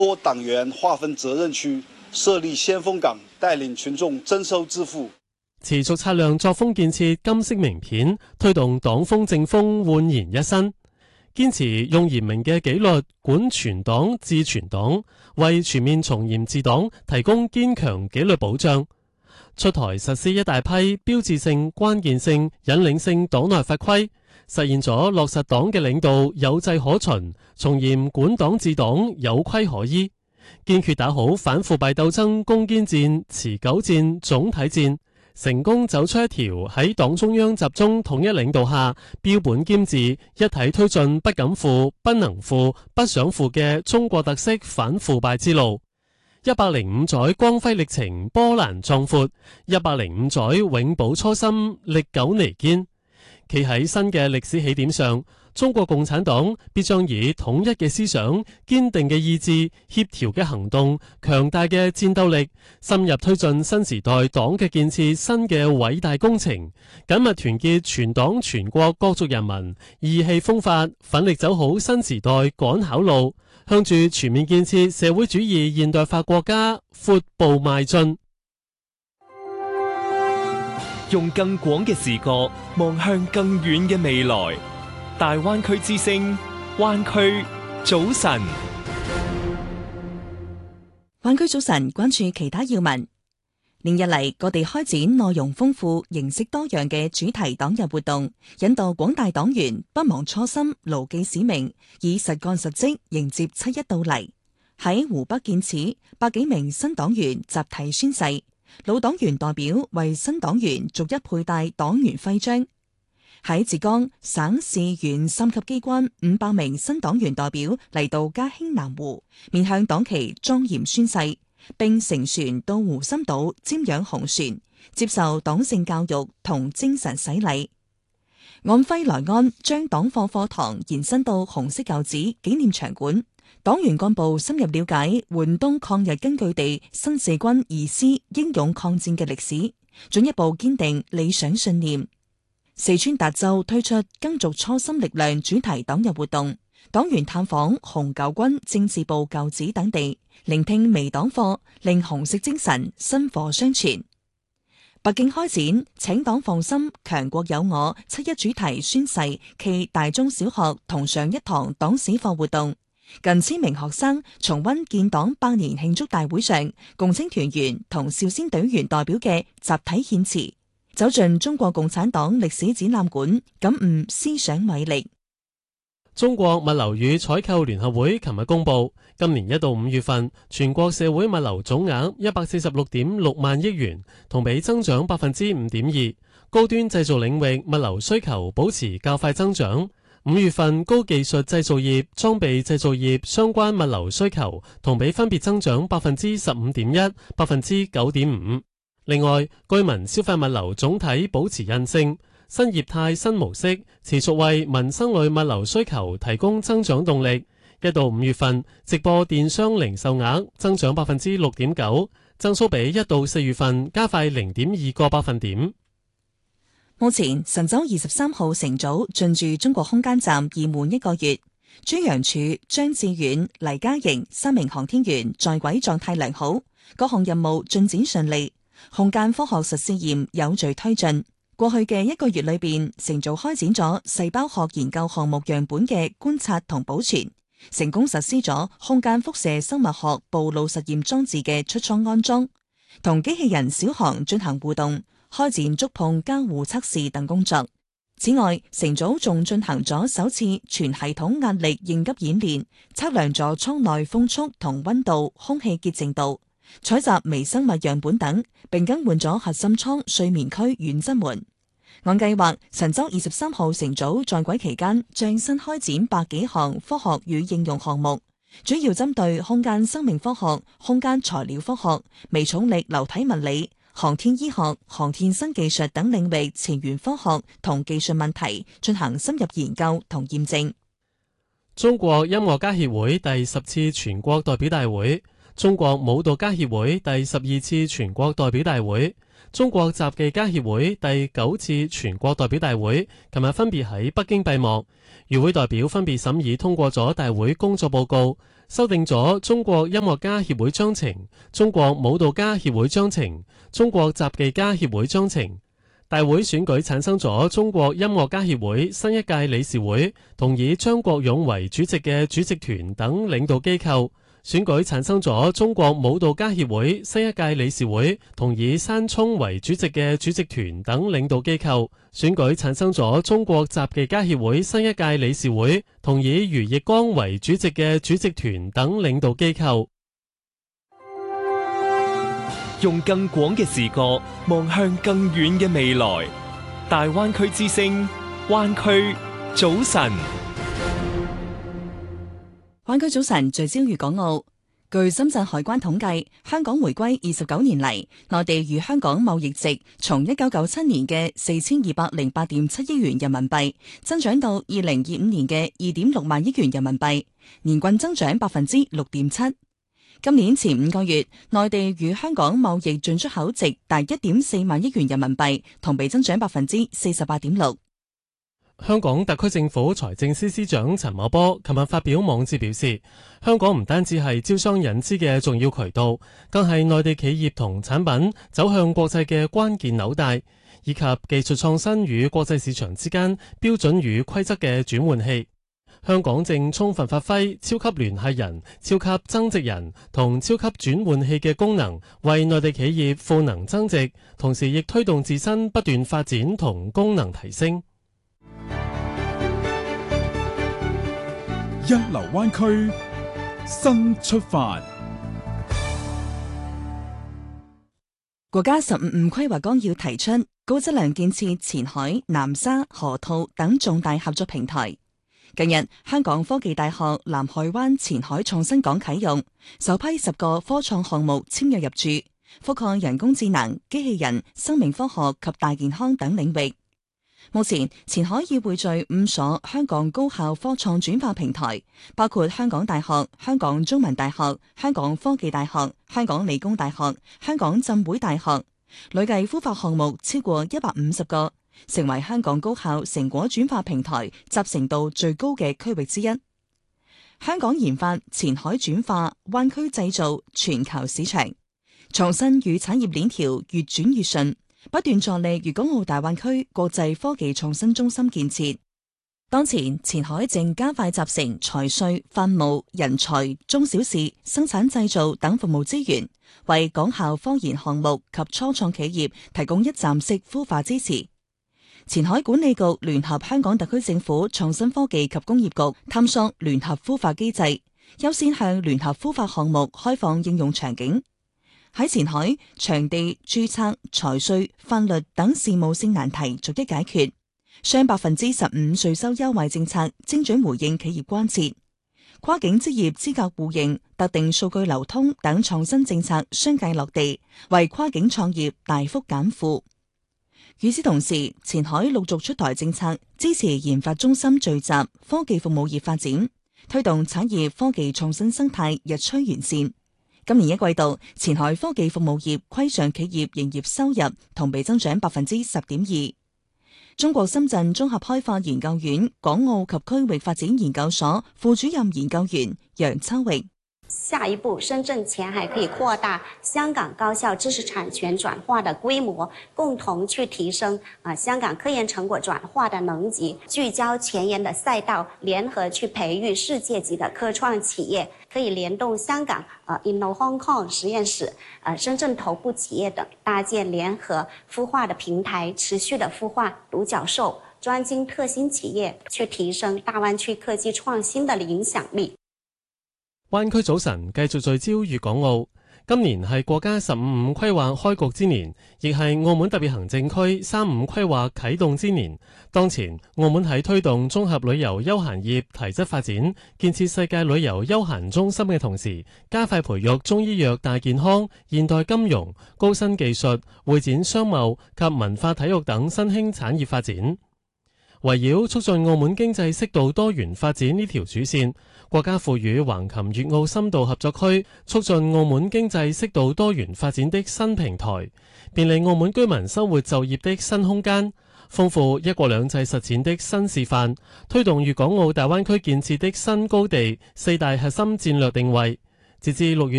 多黨員劃分責任區，設立先鋒崗，帶領群眾徵收支付。 持續擦亮作風建設金色名片，推動黨風政風煥然一新。堅持用嚴明嘅紀律管全黨治全黨，為全面從嚴治黨提供堅強紀律保障。出台實施一大批標誌性、關鍵性、引領性黨內法規，實現咗落實黨嘅領導有制可循，從嚴管黨治黨有規可依。堅決打好反腐敗鬥爭攻堅戰、持久戰、總體戰，成功走出一條喺黨中央集中統一領導下標本兼治、一體推進不敢腐、不能腐、不想腐嘅中國特色反腐敗之路。105載光輝歷程波瀾壯闊，105載永葆初心歷久彌堅。企喺新嘅歷史起點上，中國共產黨必將以統一嘅思想、堅定嘅意志、協調嘅行動、強大嘅戰鬥力，深入推進新時代黨嘅建設新嘅偉大工程，緊密團結全黨全國各族人民，意氣風發，奮力走好新時代趕考路，向住全面建設社會主義現代化國家闊步邁進。 用更廣嘅視角望向更遠嘅未來。大灣區之聲，灣區早晨。 灣區早晨，關注其他要聞。連日嚟，各地開展內容豐富、形式多樣嘅主題黨日活動，引導廣大黨員不忘初心、牢記使命，以實幹實績迎接7·1到嚟。喺湖北建始，100幾名新黨員集體宣誓，老黨員代表為新黨員逐一佩戴黨員徽章。喺浙江省市縣3級機關500名新黨員代表嚟到嘉興南湖，面向黨旗莊嚴宣誓，並乘船到湖心島瞻仰紅船，接受黨性教育同精神洗禮。安徽來安將黨課課堂延伸到紅色舊址紀念場館，黨員幹部深入了解皖東抗日根據地新四軍2師英勇抗戰嘅歷史，進一步堅定理想信念。四川達州推出耕耘初心力量主題黨日活動，黨員探訪紅九軍政治部舊址等地，聆聽微黨課，令紅色精神薪火相傳。北京開展請黨放心強國有我7·1主題宣誓暨大中小學同上一堂黨史課活動，近1000名學生重溫建黨100年慶祝大會上共青團員同少先隊員代表嘅集體獻詞，走進中國共產黨歷史展覽館，感悟思想偉力。 中國物流與採購聯合會琴日公布，今年1到5月份全國社會物流總額146.6萬億元，同比增長5.2%。高端製造領域物流需求保持較快增長。5月份高技術製造業、裝備製造業相關物流需求同比分別增長15.1%、9.5%。另外，居民消費物流總體保持韌性，新業態新模式持續為民生類物流需求提供增長動力。1到5月份直播電商零售額增長6.9%，增速比1到4月份加快0.2個百分點。 目前神舟23號乘組進駐中國空間站已滿1個月，朱楊柱、張志遠、黎嘉瑩3名航天員在軌狀態良好，各項任務進展順利。空間科學實試驗有序推進。過去嘅1個月裏邊，乘組開展咗細胞學研究項目樣本嘅觀察同保存，成功實施咗空間輻射生物學暴露實驗裝置嘅出艙安裝，同機器人小航進行互動，開展觸碰交互測試等工作。此外，乘組仲進行咗首次全系統壓力應急演練，測量咗艙內風速同溫度、空氣潔淨度，採集微生物樣本等，並更換咗核心艙睡眠區遠側門。按計劃，神舟23號乘組在軌期間將新開展100幾項科學與應用項目，主要針對空間生命科學、空間材料科學、微重力流體物理、航天醫學、航天新技術等領域前沿科學同技術問題進行深入研究同驗證。 中國音樂家協會第10次全國代表大會中國舞蹈家協會第12次全國代表大會、中國雜技家協會第9次全國代表大會琴日分別喺北京閉幕。與會代表分別審議通過咗大會工作報告，修訂咗中國音樂家協會章程、中國舞蹈家協會章程、中國雜技家協會章程。大會選舉產生咗中國音樂家協會新一屆理事會，同以張國勇為主席嘅主席團等領導機構。選舉產生咗中國舞蹈家協會新一屆理事會，同以山聰為主席嘅主席團等領導機構。選舉產生咗中國雜技家協會新一屆理事會，同以余奕光為主席嘅主席團等領導機構。 用更廣嘅視角望向更遠嘅未來，大灣區之聲，灣區早晨。 灣區早晨聚焦粵港澳。據深圳海關統計，香港回歸29年嚟，內地與香港貿易值從1997年嘅4208.7億元人民幣增長到2025年嘅2.6萬億元人民幣，年均增長6.7%。今年前5個月，內地與香港貿易進出口值達1.4萬億元人民幣，同比增長48.6%。 香港特區政府財政司司長陳茂波琴日發表網誌表示，香港唔單止係招商引資嘅重要渠道，更係內地企業同產品走向國際嘅關鍵紐帶，以及技術創新與國際市場之間標準與規則嘅轉換器。香港正充分發揮超級聯繫人、超級增值人同超級轉換器嘅功能，為內地企業賦能增值，同時亦推動自身不斷發展同功能提升。 一流灣區新出發。 國家15規劃綱要提出高質量建設前海、南沙、河套等重大合作平台。近日，香港科技大學南海灣前海創新港啟用，首批10個科創項目簽約入駐，覆蓋人工智能、機器人、生命科學及大健康等領域。目前，前海已匯聚5所香港高校科創轉化平台，包括香港大學、香港中文大學、香港科技大學、香港理工大學、香港浸會大學，累計孵化項目超過150個，成為香港高校成果轉化平台集成度最高嘅區域之一。香港研發、前海轉化、灣區製造、全球市場，創新與產業鏈條越轉越順，不斷助力粵港澳大灣區國際科技創新中心建設。當前，前海正加快集成財稅、法務、人才、中小事、生產製造等服務資源，為港校科研項目及初創企業提供一站式孵化支持。前海管理局聯合香港特區政府創新科技及工業局探索聯合孵化機制，優先向聯合孵化項目開放應用場景。喺前海，場地、註冊、財稅、法律等事務性難題逐一解決，雙15%稅收優惠政策精準回應企業關切，跨境職業資格互認、特定數據流通等創新政策相繼落地，為跨境創業大幅減負。與此同時，前海陸續出台政策，支持研發中心聚集、科技服務業發展，推動產業科技創新生態日趨完善。今年1季度，前海科技服務業規上企業營業收入同比增長10.2%。中國深圳綜合開發研究院港澳及區域發展研究所副主任研究員楊秋域。 下一步，深圳前海可以擴大香港高校知識產權轉化的規模，共同去提升香港科研成果轉化的能級，聚焦前沿的賽道，聯合去培育世界級的科創企業，可以聯動香港Inno Hong Kong 實驗室、深圳頭部企業等，搭建聯合孵化的平台，持續的孵化獨角獸、專精特新企業，去提升大灣區科技創新的影響力。 灣區早晨繼續聚焦粵港澳。今年係國家15規劃開局之年，亦係澳門特別行政區35規劃啟動之年。當前，澳門喺推動綜合旅遊休閒業提質發展，建設世界旅遊休閒中心嘅同時，加快培育中醫藥大健康、現代金融、高新技術、會展商貿及文化體育等新興產業發展。 圍繞促進澳門經濟適度多元發展呢條主線，國家賦予橫琴粵澳深度合作區促進澳門經濟適度多元發展的新平台，便利澳門居民生活就業的新空間，豐富一國兩制實踐的新示範，推動粵港澳大灣區建設的新高地，四大核心戰略定位。截至6月